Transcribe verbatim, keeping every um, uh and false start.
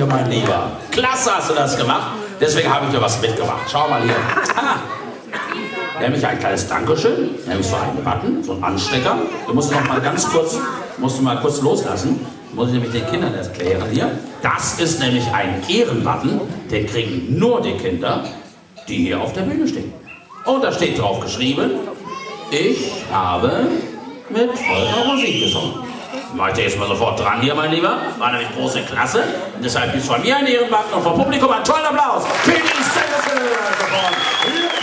mein Lieber. Klasse hast du das gemacht. Deswegen habe ich dir was mitgebracht. Schau mal hier. Ah. Nämlich ein kleines Dankeschön. Nämlich so einen Button, so einen Anstecker. Du musst noch mal ganz kurz, musst du mal kurz loslassen. Muss ich nämlich den Kindern erklären hier. Das ist nämlich ein Ehrenbutton. Den kriegen nur die Kinder, die hier auf der Bühne stehen. Und da steht drauf geschrieben: Ich habe mit Volker Musik gesungen. Macht ihr jetzt mal sofort dran hier, mein Lieber. War nämlich große Klasse. Und deshalb gibt es von mir einen Ehrenbutton und vom Publikum einen tollen Applaus für die Sängerin.